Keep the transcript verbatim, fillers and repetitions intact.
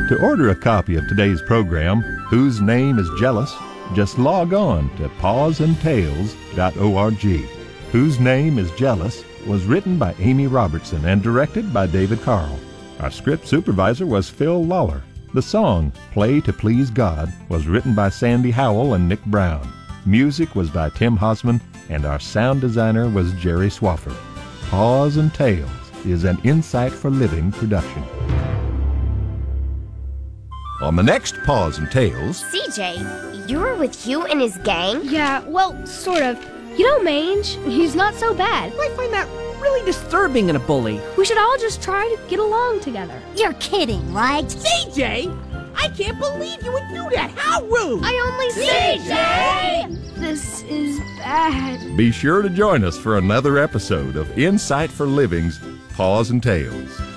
To order a copy of today's program, Whose Name is Jealous, just log on to paws and tales dot org. Whose Name is Jealous was written by Amy Robertson and directed by David Carl. Our script supervisor was Phil Lawler. The song, Play to Please God, was written by Sandy Howell and Nick Brown. Music was by Tim Hosman, and our sound designer was Jerry Swafford. Paws and Tales is an Insight for Living production. On the next Paws and Tales... C J, you were with Hugh and his gang? Yeah, well, sort of. You know Mange, he's not so bad. I find that really disturbing in a bully. We should all just try to get along together. You're kidding, right? C J! I can't believe you would do that! How rude! I only C J! This is bad. Be sure to join us for another episode of Insight for Living's Paws and Tales.